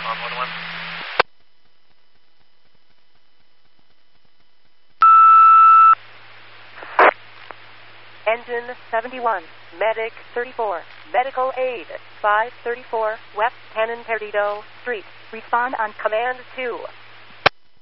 on 101. Engine 71, Medic 34, Medical Aid 534, West San Perdido Street. Respond on Command 2.